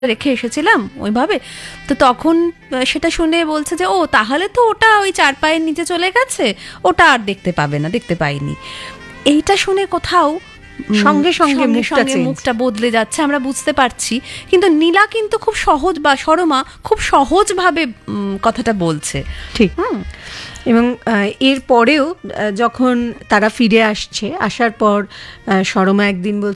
রেখে এসেছিলাম ওইভাবে। তো তখন সেটা শুনে বলছে যে ও তাহলে তো ওটা ওই 4 পায়ের নিচে চলে গেছে, ওটা আর দেখতে পাবে না, দেখতে পাইনি। এইটা শুনে কোথাও সঙ্গে সঙ্গে মুখটা বদলে যাচ্ছে, আমরা বুঝতে পারছি। কিন্তু নীলা কিন্তু খুব সহজ, বা সরমা খুব সহজভাবে কথাটা বলছে। ঠিক। এবং এর পরেও যখন তারা ফিরে আসছে, আসার পর সরমা একদিন বলছে